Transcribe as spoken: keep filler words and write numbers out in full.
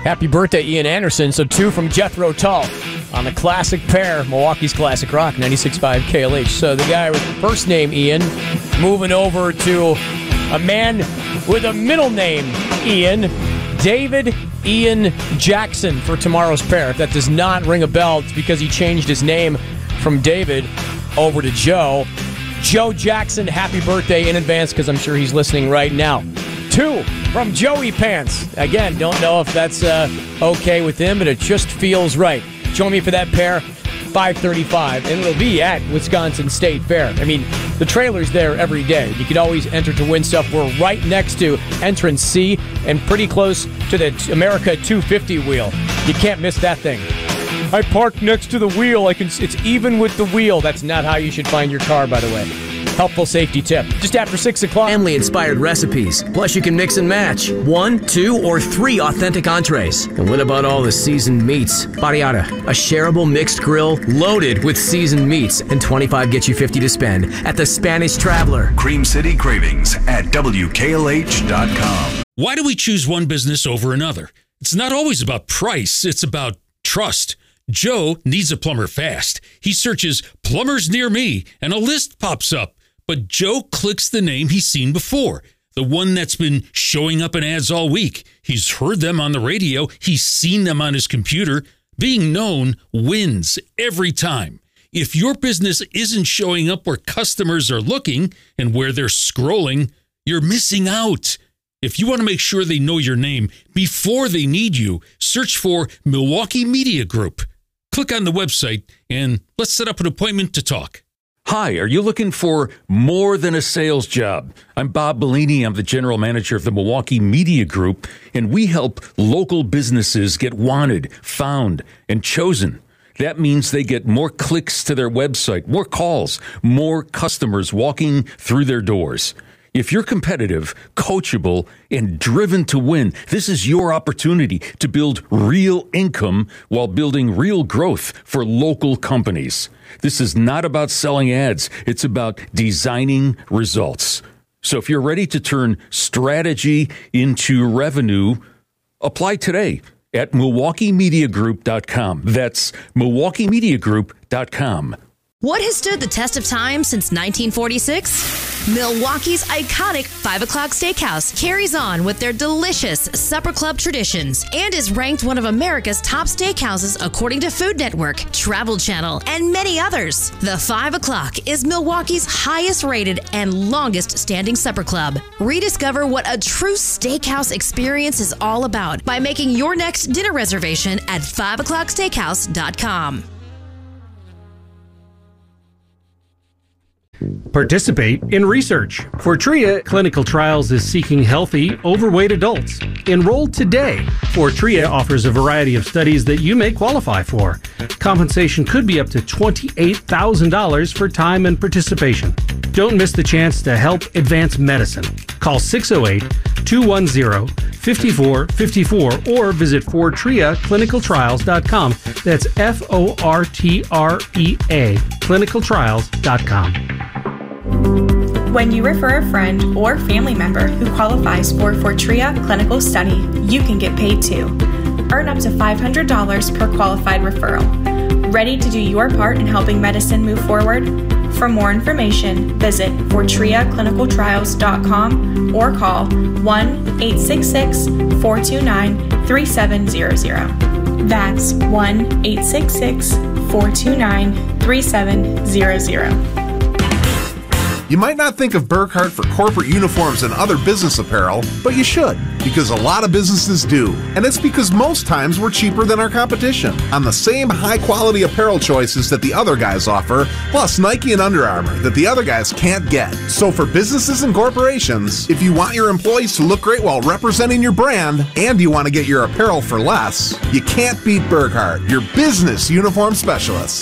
Happy birthday, Ian Anderson. So two from Jethro Tull on the classic pair, Milwaukee's Classic Rock, ninety-six point five K L H. So the guy with the first name, Ian, moving over to a man with a middle name, Ian, David Ian Jackson for tomorrow's pair. If that does not ring a bell, it's because he changed his name from David over to Joe. Joe Jackson, happy birthday in advance, because I'm sure he's listening right now. Two from Joey Pants. Again, don't know if that's uh, okay with him, but it just feels right. Join me for that pair, five thirty-five, and it'll be at Wisconsin State Fair. I mean, the trailer's there every day. You could always enter to win stuff. We're right next to entrance C and pretty close to the America two fifty wheel. You can't miss that thing. I parked next to the wheel. I can. It's even with the wheel. That's not how you should find your car, by the way. Helpful safety tip. Just after six o'clock. Family-inspired recipes. Plus, you can mix and match. One, two, or three authentic entrees. And what about all the seasoned meats? Barriata, a shareable mixed grill loaded with seasoned meats. And twenty-five gets you fifty to spend at the Spanish Traveler. Cream City Cravings at W K L H dot com. Why do we choose one business over another? It's not always about price. It's about trust. Joe needs a plumber fast. He searches plumbers near me and a list pops up. But Joe clicks the name he's seen before, the one that's been showing up in ads all week. He's heard them on the radio. He's seen them on his computer. Being known wins every time. If your business isn't showing up where customers are looking and where they're scrolling, you're missing out. If you want to make sure they know your name before they need you, search for Milwaukee Media Group. Click on the website and let's set up an appointment to talk. Hi, are you looking for more than a sales job? I'm Bob Bellini. I'm the general manager of the Milwaukee Media Group, and we help local businesses get wanted, found, and chosen. That means they get more clicks to their website, more calls, more customers walking through their doors. If you're competitive, coachable, and driven to win, this is your opportunity to build real income while building real growth for local companies. This is not about selling ads. It's about designing results. So if you're ready to turn strategy into revenue, apply today at Milwaukee Media Group dot com. That's Milwaukee Media Group dot com. What has stood the test of time since nineteen forty-six? Milwaukee's iconic five o'clock Steakhouse carries on with their delicious Supper Club traditions and is ranked one of America's top steakhouses according to Food Network, Travel Channel, and many others. The five o'clock is Milwaukee's highest rated and longest standing supper club. Rediscover what a true steakhouse experience is all about by making your next dinner reservation at five o'clock steakhouse dot com. Participate in research. Fortrea Clinical Trials is seeking healthy, overweight adults. Enroll today. Fortrea offers a variety of studies that you may qualify for. Compensation could be up to twenty-eight thousand dollars for time and participation. Don't miss the chance to help advance medicine. Call six oh eight, two one zero, five four five four or visit Fortrea Clinical Trials dot com. That's F O R T R E A, clinical trials dot com. When you refer a friend or family member who qualifies for Fortrea Clinical Study, you can get paid too. Earn up to five hundred dollars per qualified referral. Ready to do your part in helping medicine move forward? For more information, visit Fortrea Clinical Trials dot com or call one eight six six, four two nine, three seven zero zero. That's one eight six six, four two nine, three seven zero zero. You might not think of Burkhart for corporate uniforms and other business apparel, but you should, because a lot of businesses do. And it's because most times we're cheaper than our competition on the same high-quality apparel choices that the other guys offer, plus Nike and Under Armour that the other guys can't get. So for businesses and corporations, if you want your employees to look great while representing your brand, and you want to get your apparel for less, you can't beat Burkhart, your business uniform specialist.